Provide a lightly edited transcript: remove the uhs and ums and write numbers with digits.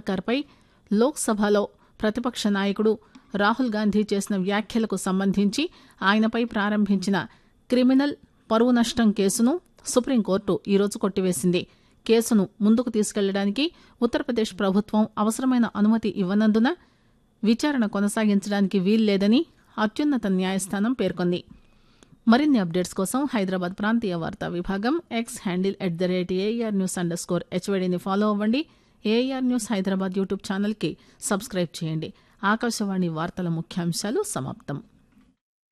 సర్కార్పై లోక్సభలో ప్రతిపక్ష నాయకుడు రాహుల్ గాంధీ చేసిన వ్యాఖ్యలకు సంబంధించి ఆయనపై ప్రారంభించిన క్రిమినల్ పరువు నష్టం కేసును సుప్రీంకోర్టు ఈరోజు కొట్టివేసింది. కేసును ముందుకు తీసుకెళ్లడానికి ఉత్తరప్రదేశ్ ప్రభుత్వం అవసరమైన అనుమతి ఇవ్వనందున విచారణ కొనసాగించడానికి వీల్లేదని అత్యున్నత న్యాయస్థానం పేర్కొంది. మరిన్ని అప్డేట్స్ కోసం హైదరాబాద్ ప్రాంతీయ వార్తా విభాగం ఎక్స్ హ్యాండిల్ @AIRnews_HVDని ఫాలో అవ్వండి. ఏఐఆర్ న్యూస్ హైదరాబాద్ యూట్యూబ్ ఛానల్కి సబ్స్క్రైబ్ చేయండి. ఆకాశవాణి వార్తల ముఖ్యాంశాలు సమాప్తం.